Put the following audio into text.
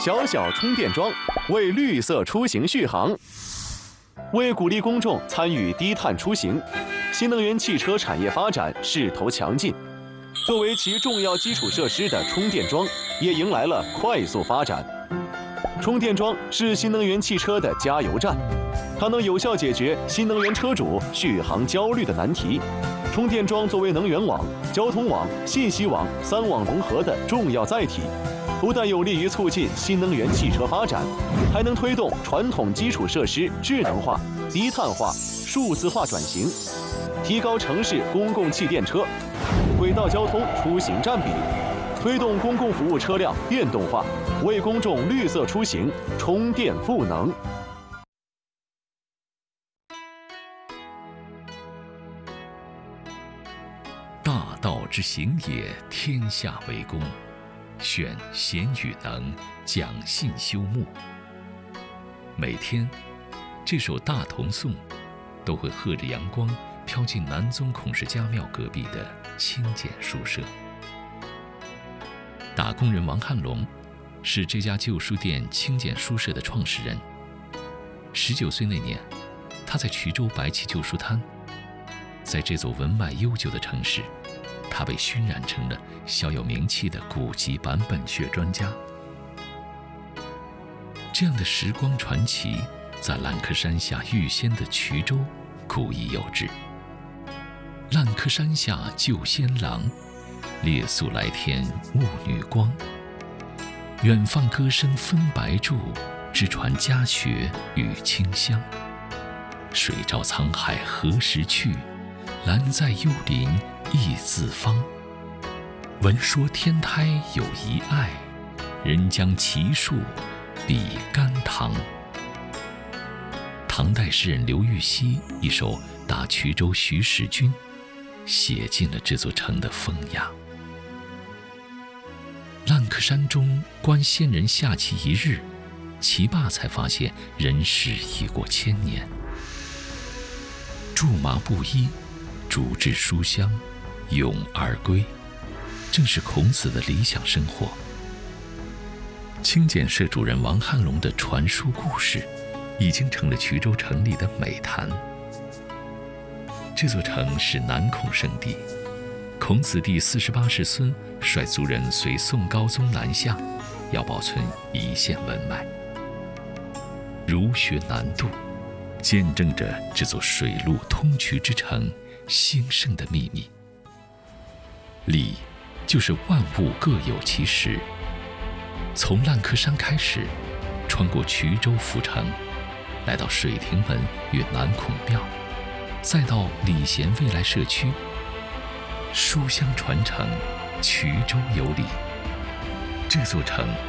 小小充电桩，为绿色出行续航。为鼓励公众参与低碳出行，新能源汽车产业发展势头强劲。作为其重要基础设施的充电桩，也迎来了快速发展。充电桩是新能源汽车的加油站，它能有效解决新能源车主续航焦虑的难题。充电桩作为能源网、交通网、信息网3网融合的重要载体，不但有利于促进新能源汽车发展，还能推动传统基础设施智能化、低碳化、数字化转型，提高城市公共汽电车、轨道交通出行占比，推动公共服务车辆电动化，为公众绿色出行充电赋能。 大道之行也，天下为公。选贤与能，讲信修睦。每天，这首大同颂都会和着阳光飘进南宗孔氏家庙隔壁的清简书社。打工人王汉龙是这家旧书店清简书社的创始人。19岁那年，他在衢州摆起旧书摊。在这座文脉悠久的城市，他被熏染成了小有名气的古籍版本学专家。这样的时光传奇，在烂柯山下遇仙的衢州古已有之。烂柯山下救仙郎，列宿来天雾女光。远放歌声分白柱，直传家学与清香。水照沧海何时去？兰在幽林一字方。闻说天台有一爱，人将奇树比甘棠。唐代诗人刘禹锡一首《答衢州徐时君》，写尽了这座城的风雅。烂柯山中观仙人下棋一日，棋罢才发现人世已过1000年。驻马布衣，竹制书香，咏而归，正是孔子的理想生活。清简社主人王汉龙的传书故事，已经成了衢州城里的美谈。这座城是南孔圣地，孔子第48世孙率族人随宋高宗南下，要保存一线文脉。儒学南渡，见证着这座水陆通衢之城兴盛的秘密。礼就是万物各有其时。从烂柯山开始，穿过衢州府城，来到水亭门与南孔庙，再到礼贤未来社区。书香传承，衢州有礼。这座城